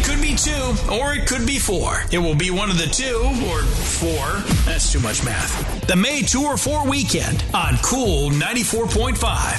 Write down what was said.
could be 2, or it could be 4. It will be one of the 2 or 4. That's too much math. The May 2 or 4 weekend on Cool 94.5.